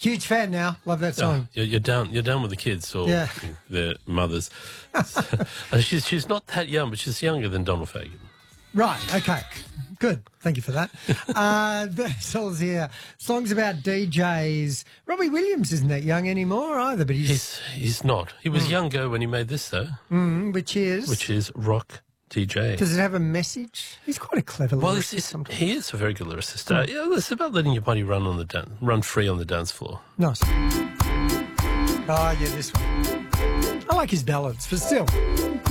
Huge fan now. Love that song. You're down with the kids or their mothers. She's not that young, but she's younger than Donald Fagan. Right, okay. Good. Thank you for that. Soul's here. Songs about DJs. Robbie Williams isn't that young anymore either, but he's not. He was younger when he made this, though. Which is Rock DJ. Does it have a message? He's quite a clever lyricist. He is a very good lyricist. It's about letting your body run free on the dance floor. Nice. Oh, yeah, this one. I like his ballads, but still.